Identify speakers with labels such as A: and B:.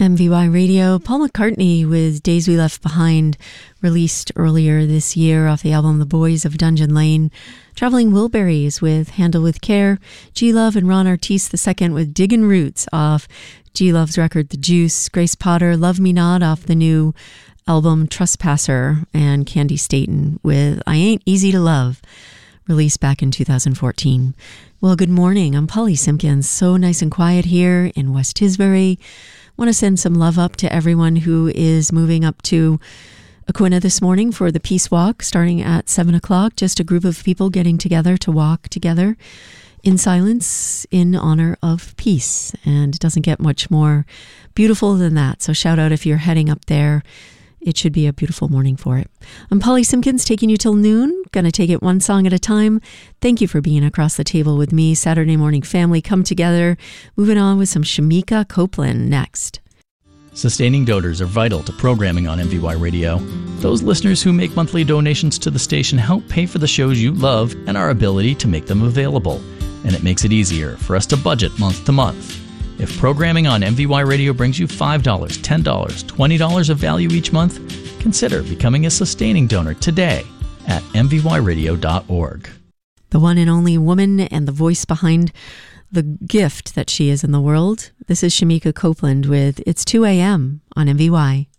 A: MVY Radio, Paul McCartney with Days We Left Behind, released earlier this year off the album The Boys of Dungeon Lane. Traveling Wilburys with Handle With Care. G Love and Ron Artiste II with Diggin' Roots off G Love's record The Juice. Grace Potter, Love Me Not off the new album Trespasser. And Candy Staten with I Ain't Easy to Love, released back in 2014. Well, good morning. I'm Polly Simpkins. So nice and quiet here in West Tisbury. Want to send some love up to everyone who is moving up to Aquinnah this morning for the Peace Walk starting at 7 o'clock. Just a group of people getting together to walk together in silence in honor of peace. And it doesn't get much more beautiful than that. So shout out if you're heading up there. It should be a beautiful morning for it. I'm Polly Simpkins, taking you till noon. Gonna take it one song at a time. Thank you for being across the table with me. Saturday morning family, come together. Moving on with some Shamika Copeland next.
B: Sustaining donors are vital to programming on MVY Radio. Those listeners who make monthly donations to the station help pay for the shows you love and our ability to make them available. And it makes it easier for us to budget month to month. If programming on MVY Radio brings you $5, $10, $20 of value each month, consider becoming a sustaining donor today at mvyradio.org.
A: The one and only woman and the voice behind the gift that she is in the world. This is Shamika Copeland with It's 2 a.m. on MVY.